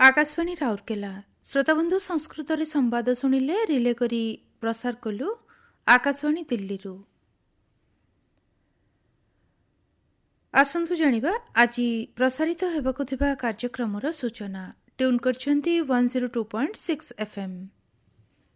आकाशवाणी राउरकेला श्रोताबंधु संस्कृत रे संवाद शुणिले रिले करी प्रसार कलु आकाशवाणी दिल्ली रु। आसंतु जानिबा आज प्रसारित हेबाकु थिबा कार्यक्रमर सूचना। Tune करछंती 102.6 FM।